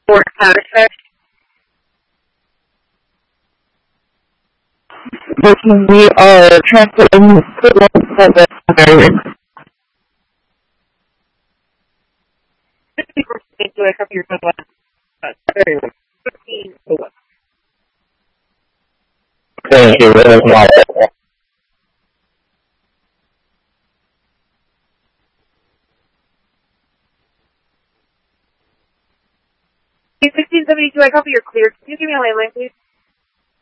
for status check. We are transferring the area. Do I copy your phone? 15 to 1. Thank you very much. Hey, 1672, I copy your clear. Can you give me a landline, please?